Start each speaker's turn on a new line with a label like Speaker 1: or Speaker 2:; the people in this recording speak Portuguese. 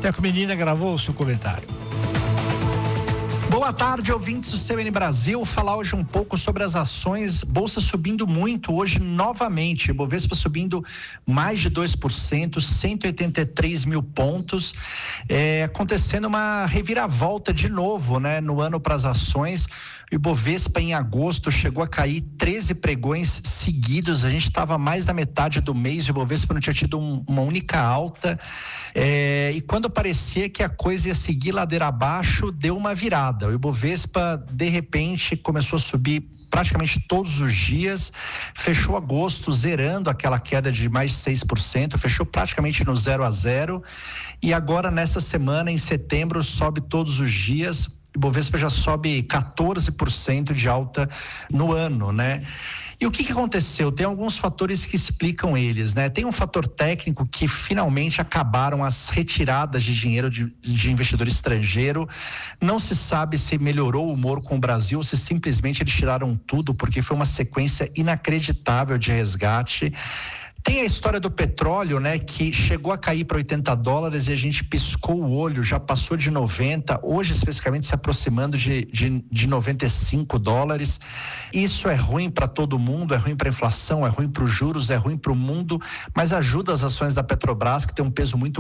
Speaker 1: Teco Menina gravou o seu comentário.
Speaker 2: Boa tarde, ouvintes do CBN Brasil. Falar hoje um pouco sobre as ações. Bolsa subindo muito hoje novamente. Bovespa subindo mais de 2%, 183 mil pontos. Acontecendo uma reviravolta de novo, né? No ano para as ações. O Ibovespa em agosto chegou a cair 13 pregões seguidos. A gente estava mais da metade do mês. O Ibovespa não tinha tido uma única alta. E quando parecia que a coisa ia seguir ladeira abaixo, deu uma virada. O Ibovespa, de repente, começou a subir praticamente todos os dias, fechou agosto zerando aquela queda de mais de 6%, fechou praticamente no 0-0, e agora nessa semana, em setembro, sobe todos os dias. O Ibovespa já sobe 14% de alta no ano, né? E o que aconteceu? Tem alguns fatores que explicam eles, né? Tem um fator técnico que finalmente acabaram as retiradas de dinheiro de investidor estrangeiro. Não se sabe se melhorou o humor com o Brasil ou se simplesmente eles tiraram tudo, porque foi uma sequência inacreditável de resgate. Tem a história do petróleo, né, que chegou a cair para $80 e a gente piscou o olho, já passou de 90, hoje especificamente se aproximando de $95. Isso é ruim para todo mundo, é ruim para a inflação, é ruim para os juros, é ruim para o mundo, mas ajuda as ações da Petrobras, que tem um peso muito